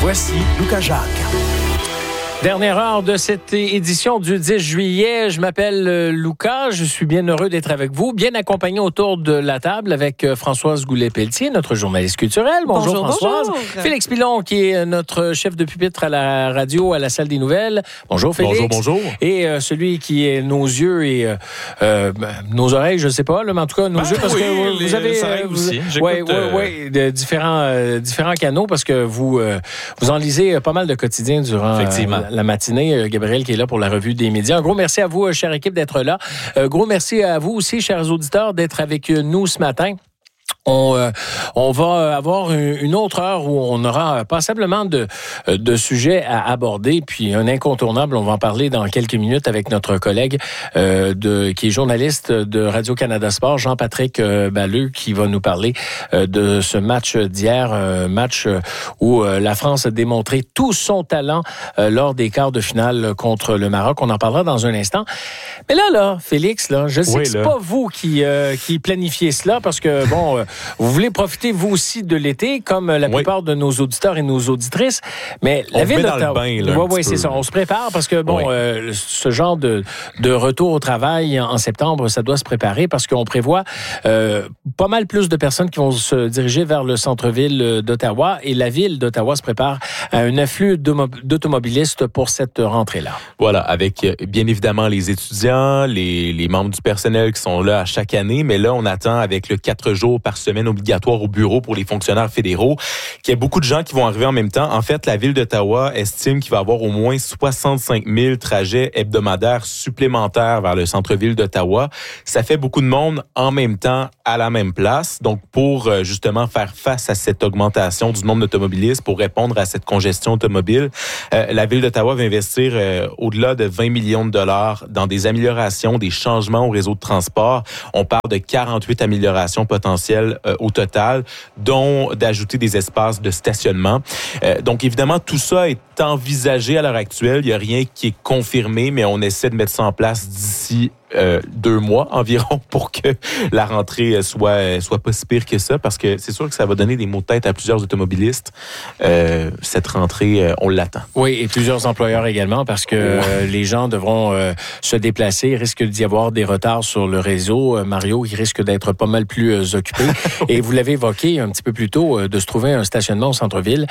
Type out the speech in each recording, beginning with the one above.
Voici Lucas Jacques. Dernière heure de cette édition du 10 juillet. Je m'appelle Lucas. Je suis bien heureux d'être avec vous, bien accompagné autour de la table avec Françoise Goulet-Pelletier, notre journaliste culturelle. Bonjour Françoise. Bonjour. Félix Pilon, qui est notre chef de pupitre à la radio, à la salle des nouvelles. Bonjour Félix. Bonjour. Et celui qui est nos yeux et nos oreilles, je ne sais pas, là, mais en tout cas nos yeux, parce que vous avez aussi. différents canaux, parce que vous en lisez pas mal de quotidiens durant la matinée. Gabriel qui est là pour la revue des médias. Un gros merci à vous, chère équipe, d'être là. Gros merci à vous aussi, chers auditeurs, d'être avec nous ce matin. On va avoir une autre heure où on aura passablement de sujets à aborder, puis un incontournable, on va en parler dans quelques minutes avec notre collègue qui est journaliste de Radio-Canada Sport, Jean-Patrick Balleux, qui va nous parler de ce match d'hier, match où la France a démontré tout son talent lors des quarts de finale contre le Maroc. On en parlera dans un instant. Mais là, Félix, je sais que c'est pas vous qui planifiez cela, parce que, vous voulez profiter, vous aussi, de l'été, comme la plupart de nos auditeurs et nos auditrices. Mais la ville d'Ottawa... Oui, c'est ça. On se prépare parce que, ce genre de retour au travail en septembre, ça doit se préparer parce qu'on prévoit pas mal plus de personnes qui vont se diriger vers le centre-ville d'Ottawa. Et la ville d'Ottawa se prépare à un afflux d'automobilistes pour cette rentrée-là. Voilà, avec bien évidemment les étudiants, les membres du personnel qui sont là à chaque année. Mais là, on attend avec le 4 jours par semaine obligatoire au bureau pour les fonctionnaires fédéraux, qu'il y a beaucoup de gens qui vont arriver en même temps. En fait, la ville d'Ottawa estime qu'il va y avoir au moins 65 000 trajets hebdomadaires supplémentaires vers le centre-ville d'Ottawa. Ça fait beaucoup de monde en même temps à la même place. Donc, pour justement faire face à cette augmentation du nombre d'automobilistes, pour répondre à cette congestion automobile, la ville d'Ottawa va investir au-delà de 20 millions de dollars dans des améliorations, des changements au réseau de transport. On parle de 48 améliorations potentielles au total, dont d'ajouter des espaces de stationnement. Donc, évidemment, tout ça est envisagé à l'heure actuelle. Il n'y a rien qui est confirmé, mais on essaie de mettre ça en place d'ici 2 mois environ pour que la rentrée soit pas si pire que ça, parce que c'est sûr que ça va donner des maux de tête à plusieurs automobilistes. Cette rentrée, on l'attend. Oui, et plusieurs employeurs également, parce que les gens devront se déplacer. Il risque d'y avoir des retards sur le réseau. Mario, il risque d'être pas mal plus occupé. Et vous l'avez évoqué un petit peu plus tôt, de se trouver un stationnement au centre-ville.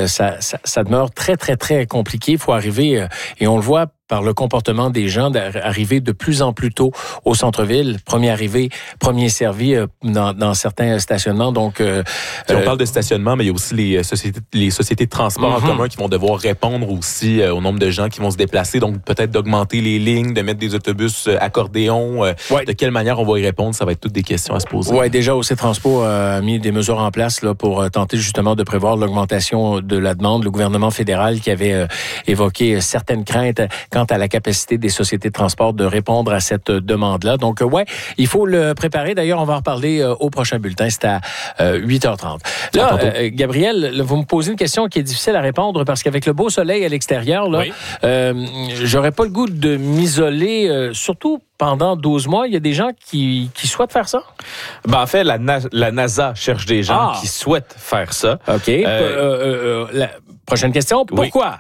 Ça demeure très, très, très compliqué. Il faut arriver, et on le voit par le comportement des gens, d'arriver de plus en plus tôt au centre-ville. Premier arrivé, premier servi dans certains stationnements. Donc, on parle de stationnement, mais il y a aussi les sociétés de transport en commun qui vont devoir répondre aussi au nombre de gens qui vont se déplacer. Donc, peut-être d'augmenter les lignes, de mettre des autobus accordéons. De quelle manière on va y répondre? Ça va être toutes des questions à se poser. Oui, déjà, OC Transpo a mis des mesures en place là, pour tenter justement de prévoir l'augmentation de la demande. Le gouvernement fédéral qui avait évoqué certaines craintes quant à la capacité des sociétés de transport de répondre à cette demande-là. Donc, il faut le préparer. D'ailleurs, on va en reparler au prochain bulletin. C'est à 8h30. Là, Gabriel, vous me posez une question qui est difficile à répondre parce qu'avec le beau soleil à l'extérieur, là, j'aurais pas le goût de m'isoler, surtout pendant 12 mois. Il y a des gens qui souhaitent faire ça? En fait, la NASA cherche des gens qui souhaitent faire ça. OK. Prochaine question. Pourquoi?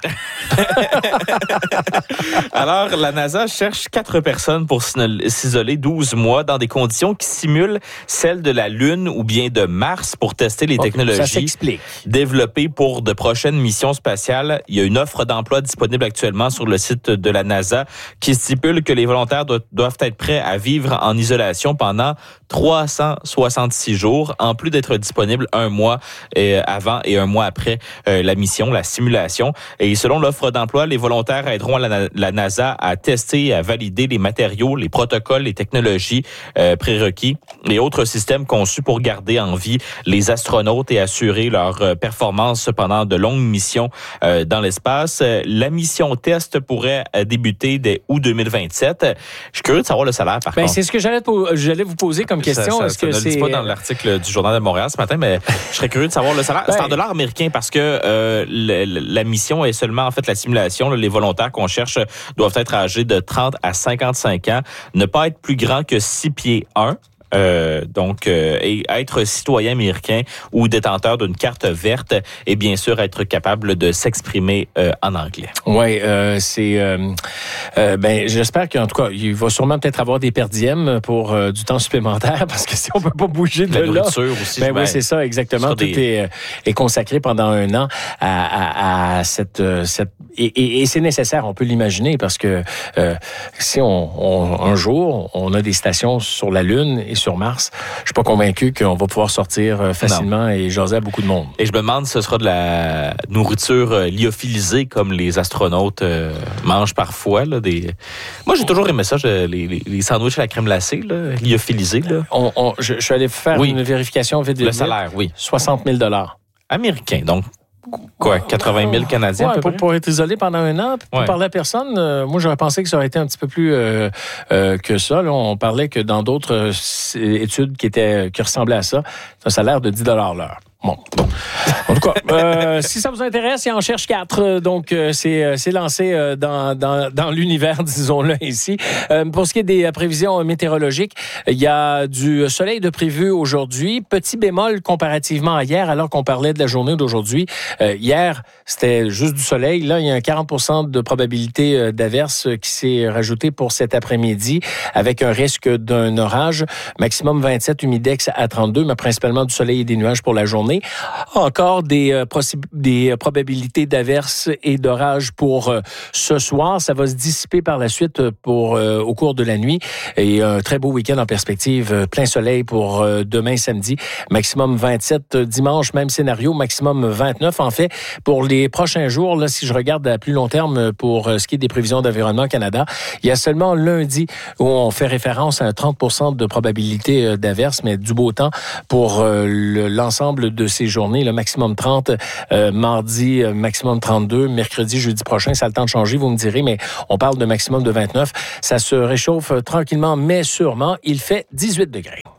Alors, la NASA cherche 4 personnes pour s'isoler 12 mois dans des conditions qui simulent celles de la Lune ou bien de Mars pour tester les technologies développées pour de prochaines missions spatiales. Il y a une offre d'emploi disponible actuellement sur le site de la NASA qui stipule que les volontaires doivent être prêts à vivre en isolation pendant 366 jours, en plus d'être disponibles 1 mois avant et 1 mois après la mission, la simulation. Et selon l'offre d'emploi, les volontaires aideront la NASA à tester et à valider les matériaux, les protocoles, les technologies prérequis et autres systèmes conçus pour garder en vie les astronautes et assurer leur performance pendant de longues missions dans l'espace. La mission test pourrait débuter dès août 2027. Je suis curieux de savoir le salaire, par contre. C'est ce que j'allais vous poser comme question. Est-ce que c'est... ne le dis pas dans l'article du Journal de Montréal ce matin, mais je serais curieux de savoir le salaire. C'est en dollars américains parce que la mission est seulement, en fait, la simulation. Les volontaires qu'on cherche doivent être âgés de 30 à 55 ans, ne pas être plus grand que 6 pieds 1. Et être citoyen américain ou détenteur d'une carte verte et bien sûr être capable de s'exprimer en anglais. Oui, j'espère qu'en tout cas, il va sûrement peut-être avoir des per diem pour du temps supplémentaire parce que si on peut pas bouger de la là. nourriture aussi. Oui, c'est ça, exactement. Tout est consacré pendant un an à cette et c'est nécessaire, on peut l'imaginer parce que si un jour on a des stations sur la Lune et sur Mars, je suis pas convaincu qu'on va pouvoir sortir facilement et jaser à beaucoup de monde. Et je me demande si ce sera de la nourriture lyophilisée comme les astronautes mangent parfois. Là, Moi, j'ai toujours aimé ça, les sandwichs à la crème glacée, là, lyophilisés. Là. Je suis allé faire une vérification vite. Le salaire, oui. 60 000 américain, donc. Quoi, 80 000 Canadiens? Ouais, pour être isolé pendant un an, pour parler à personne, moi, j'aurais pensé que ça aurait été un petit peu plus que ça. Là, on parlait que dans d'autres études qui ressemblaient à ça, c'est un salaire de 10 $ l'heure. Bon. En tout cas, si ça vous intéresse, il en cherche 4. Donc, c'est lancé dans l'univers, disons-le ici. Pour ce qui est des prévisions météorologiques, il y a du soleil de prévu aujourd'hui. Petit bémol comparativement à hier, alors qu'on parlait de la journée d'aujourd'hui. Hier, c'était juste du soleil. Là, il y a un 40% de probabilité d'averse qui s'est rajouté pour cet après-midi, avec un risque d'un orage. Maximum 27, humidex à 32, mais principalement du soleil et des nuages pour la journée. Encore des probabilités d'averses et d'orages pour ce soir. Ça va se dissiper par la suite au cours de la nuit. Et un très beau week-end en perspective. Plein soleil pour demain samedi. Maximum 27. Dimanche, même scénario. Maximum 29. En fait, pour les prochains jours, là, si je regarde à plus long terme pour ce qui est des prévisions d'Environnement Canada, il y a seulement lundi où on fait référence à un 30% de probabilité d'averses, mais du beau temps pour l'ensemble de ces journées, le maximum 30, mardi, maximum 32, mercredi, jeudi prochain, ça a le temps de changer, vous me direz, mais on parle de maximum de 29. Ça se réchauffe tranquillement, mais sûrement. Il fait 18 degrés.